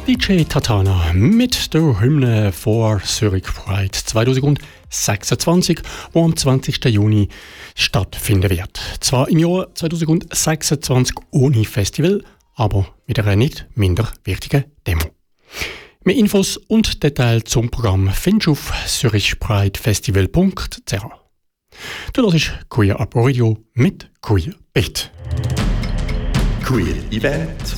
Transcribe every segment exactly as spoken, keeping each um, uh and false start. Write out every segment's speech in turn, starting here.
D J Tatana mit der Hymne vor Zurich Pride zwanzig sechsundzwanzig, die am zwanzigsten Juni stattfinden wird. Zwar im Jahr zwanzig sechsundzwanzig ohne Festival, aber mit einer nicht minder wichtigen Demo. Mehr Infos und Details zum Programm findest du auf zürich pride festival punkt c h. Du hörst Queer Up Radio mit Queer Beat. Queer Event.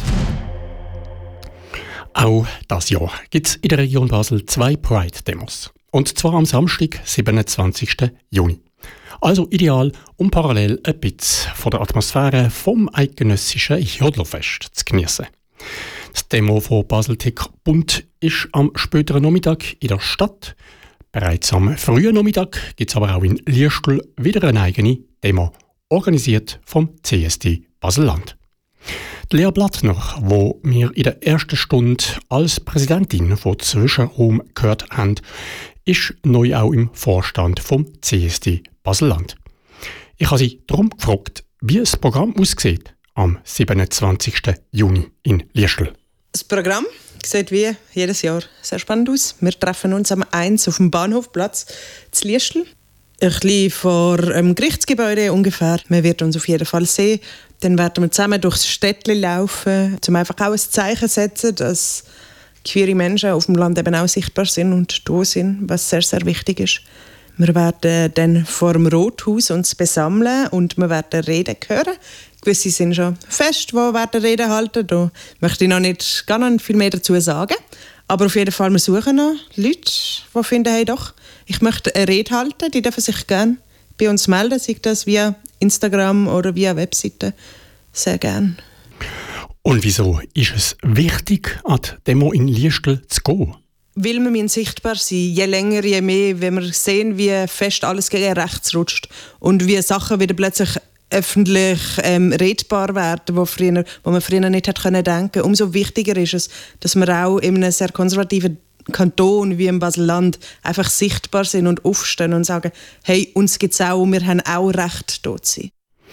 Auch dieses Jahr gibt es in der Region Basel zwei Pride-Demos. Und zwar am Samstag, siebenundzwanzigsten Juni. Also ideal, um parallel ein bisschen von der Atmosphäre vom eidgenössischen Jodlerfest zu genießen. Das Demo von Baseltec Bund ist am späteren Nachmittag in der Stadt. Bereits am frühen Nachmittag gibt es aber auch in Liestel wieder eine eigene Demo, organisiert vom C S D Basel-Land. Lea Blattner, wo wir in der ersten Stunde als Präsidentin von Zwischenraum gehört haben, ist neu auch im Vorstand vom C S D Basel-Land. Ich habe sie darum gefragt, wie das Programm aussieht am siebenundzwanzigsten Juni in Liestel. Das Programm sieht wie jedes Jahr sehr spannend aus. Wir treffen uns am eins auf dem Bahnhofplatz zu Liestel. Ein bisschen vor dem Gerichtsgebäude ungefähr. Man wird uns auf jeden Fall sehen. Dann werden wir zusammen durchs Städtchen laufen, um einfach auch ein Zeichen zu setzen, dass queere Menschen auf dem Land eben auch sichtbar sind und da sind, was sehr, sehr wichtig ist. Wir werden dann vor dem Rothaus uns besammeln und wir werden Reden hören. Gewisse sind schon fest, die werden Reden halten. Da möchte ich noch nicht gar noch viel mehr dazu sagen. Aber auf jeden Fall, wir suchen noch Leute, die finden, hey doch, ich möchte eine Rede halten. Die dürfen sich gerne bei uns melden, sei das via Instagram oder via Webseite. Sehr gerne. Und wieso ist es wichtig, an die Demo in Liestel zu gehen? Weil wir müssen sichtbar sein. Je länger, je mehr, wenn wir sehen, wie fest alles gegen rechts rutscht und wie Sachen wieder plötzlich öffentlich ähm, redbar werden, wo, früher, wo man früher nicht hätte denken können. Umso wichtiger ist es, dass wir auch in einem sehr konservativen Kanton wie im Basel-Land einfach sichtbar sind und aufstehen und sagen, hey, uns gibt es auch, wir haben auch Recht, dort zu sein.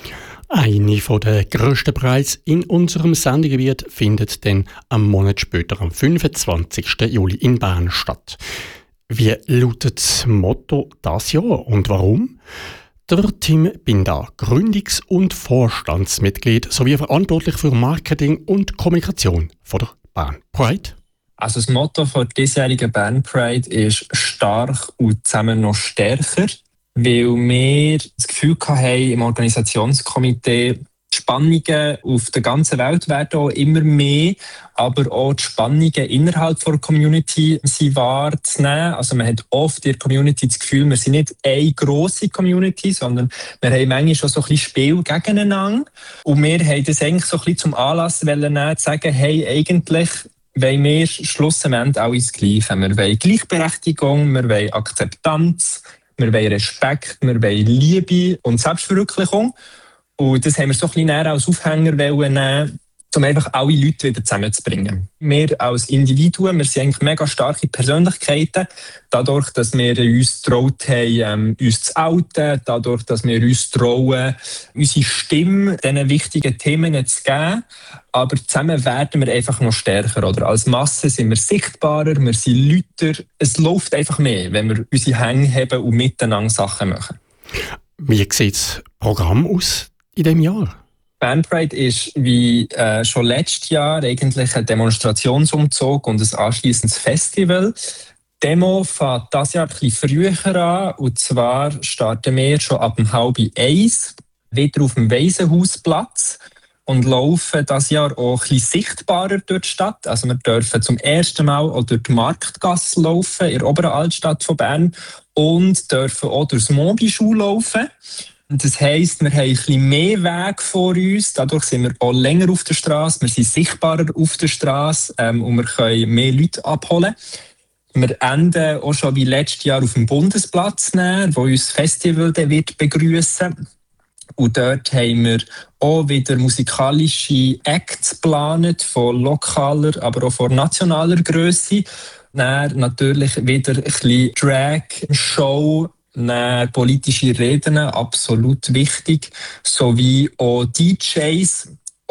Eine der grössten Preise in unserem Sendegebiet findet dann am Monat später, am fünfundzwanzigsten Juli in Bern statt. Wie lautet das Motto dieses Jahr und warum? Der Tim Binder, Gründungs- und Vorstandsmitglied sowie verantwortlich für Marketing und Kommunikation von der Bern Pride. Also das Motto der diesjährigen Bern Pride ist «Stark und zusammen noch stärker», weil wir das Gefühl haben, im Organisationskomitee, die Spannungen auf der ganzen Welt werden auch immer mehr, aber auch die Spannungen innerhalb der Community sind wahrzunehmen. Also man hat oft in der Community das Gefühl, wir sind nicht eine grosse Community, sondern wir haben manchmal schon so ein bisschen Spiel gegeneinander. Und wir haben das eigentlich so ein bisschen zum Anlass nehmen, zu sagen, hey, eigentlich wollen wir schlussendlich alle das Gleiche. Wir wollen Gleichberechtigung, wir wollen Akzeptanz, wir wollen Respekt, wir wollen Liebe und Selbstverwirklichung. Und das haben wir so ein bisschen als Aufhänger nehmen, um einfach alle Leute wieder zusammenzubringen. Wir als Individuen, wir sind eigentlich mega starke Persönlichkeiten. Dadurch, dass wir uns getraut haben, uns zu outen, dadurch, dass wir uns trauen, unsere Stimme diesen wichtigen Themen zu geben. Aber zusammen werden wir einfach noch stärker. Oder? Als Masse sind wir sichtbarer, wir sind lauter. Es läuft einfach mehr, wenn wir unsere Hände haben und miteinander Sachen machen. Wie sieht das Programm aus in diesem Jahr? Bern Pride ist wie äh, schon letztes Jahr eigentlich ein Demonstrationsumzug und ein anschliessendes Festival. Die Demo fängt dieses Jahr ein bisschen früher an. Und zwar starten wir schon ab um halb eins wieder auf dem Waisenhausplatz und laufen dieses Jahr auch ein bisschen sichtbarer durch die Stadt. Also wir dürfen zum ersten Mal auch durch die Marktgasse laufen in der oberen Altstadt von Bern und dürfen auch durchs Mobischule laufen. Das heisst, wir haben ein bisschen mehr Weg vor uns, dadurch sind wir auch länger auf der Straße, wir sind sichtbarer auf der Straße ähm, und wir können mehr Leute abholen. Wir enden auch schon wie letztes Jahr auf dem Bundesplatz, näher, wo uns das Festival dann wird begrüßen. Und dort haben wir auch wieder musikalische Acts geplant, von lokaler, aber auch von nationaler Grösse. Dann natürlich wieder ein bisschen Drag-Show, dann politische Reden, absolut wichtig, sowie auch D Js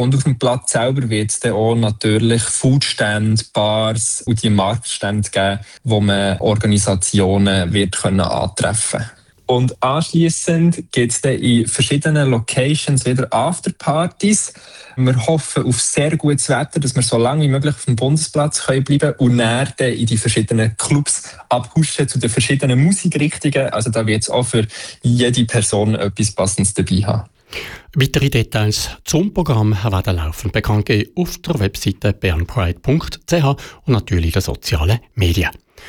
Und auf dem Platz selber wird es dann auch natürlich Foodstände, Bars und die Marktstände geben, wo man Organisationen wird können antreffen können. Und anschliessend gibt es dann in verschiedenen Locations wieder Afterpartys. Wir hoffen auf sehr gutes Wetter, dass wir so lange wie möglich auf dem Bundesplatz können bleiben und dann in die verschiedenen Clubs abhuschen zu den verschiedenen Musikrichtungen. Also da wird es auch für jede Person etwas Passendes dabei haben. Weitere Details zum Programm werden laufend bekannt gegeben auf der Webseite bernpride punkt c h und natürlich den sozialen Medien.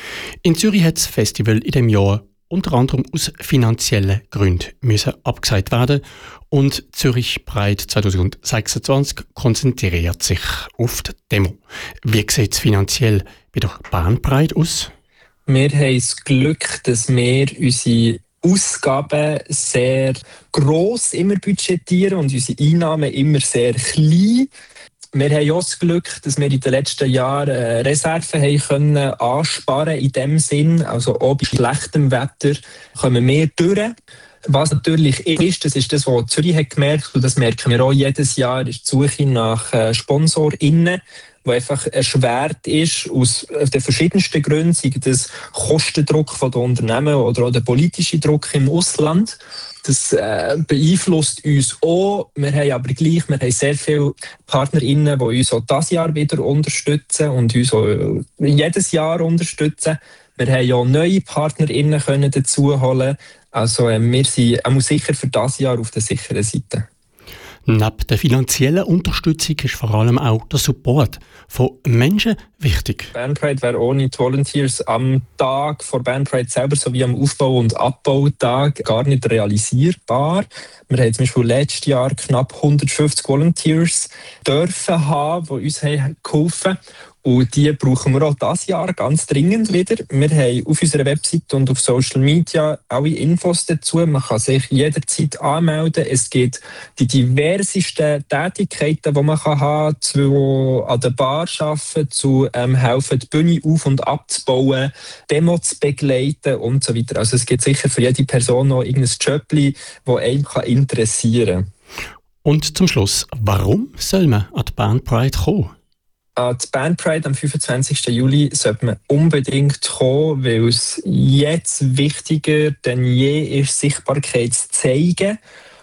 In Zürich hat das Festival in dem Jahr unter anderem aus finanziellen Gründen müssen abgesagt werden und Zürich Pride zwanzig sechsundzwanzig konzentriert sich auf die Demo. Wie sieht es finanziell bei der Bern Pride aus? Wir haben das Glück, dass wir unsere Ausgaben sehr gross immer budgetieren und unsere Einnahmen immer sehr klein. Wir haben auch das Glück, dass wir in den letzten Jahren Reserven haben können ansparen in dem Sinn. Also auch bei schlechtem Wetter kommen wir durch. Was natürlich ist, das ist das, was Zürich hat gemerkt, und das merken wir auch jedes Jahr, ist die Suche nach SponsorInnen, die einfach erschwert ist aus den verschiedensten Gründen, sei das Kostendruck von den Unternehmen oder auch der politische Druck im Ausland. Das äh, beeinflusst uns auch. Wir haben aber gleich, wir haben sehr viele PartnerInnen, die uns auch dieses Jahr wieder unterstützen und uns auch jedes Jahr unterstützen. Wir haben ja neue PartnerInnen können dazu holen. Also äh, wir sind äh, sicher für dieses Jahr auf der sicheren Seite. Neben der finanziellen Unterstützung ist vor allem auch der Support von Menschen wichtig. Bern Pride wäre ohne die Volunteers am Tag vor Bern Pride selber sowie am Aufbau- und Abbautag gar nicht realisierbar. Wir haben zum Beispiel letztes Jahr knapp hundertfünfzig Volunteers dürfen haben, die uns haben geholfen haben. Und die brauchen wir auch dieses Jahr ganz dringend wieder. Wir haben auf unserer Website und auf Social Media alle Infos dazu. Man kann sich jederzeit anmelden. Es gibt die diversesten Tätigkeiten, die man haben kann, zu an der Bar arbeiten, zu ähm, helfen, die Bühne auf- und abzubauen, Demo zu begleiten und so weiter. Also es gibt sicher für jede Person noch irgendein Jobli, das einen interessieren kann. Und zum Schluss, warum soll man an die Bern Pride kommen? An die Bern Pride am fünfundzwanzigsten Juli sollte man unbedingt kommen, weil es jetzt wichtiger denn je ist, Sichtbarkeit zu zeigen.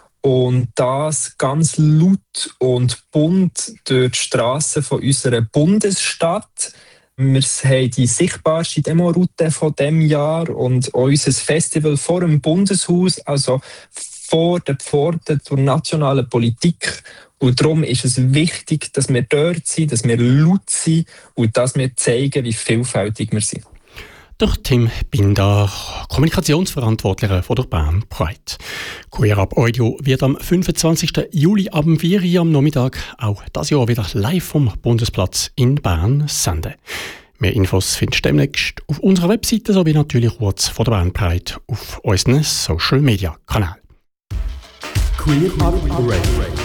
Und das ganz laut und bunt durch die Strassen von unserer Bundesstadt. Wir haben die sichtbarste Demoroute von diesem Jahr und unser Festival vor dem Bundeshaus, also vor den Pforten zur nationalen Politik. Und darum ist es wichtig, dass wir dort sind, dass wir laut sind und dass wir zeigen, wie vielfältig wir sind. Der Tim Binder, Kommunikationsverantwortlicher von der Bern Pride. Queer Up Audio wird am fünfundzwanzigsten Juli ab vier Uhr am Nachmittag auch dieses Jahr wieder live vom Bundesplatz in Bern senden. Mehr Infos findest du demnächst auf unserer Webseite sowie natürlich kurz vor der Bern Pride auf unseren Social Media Kanälen. Queer Up Radio.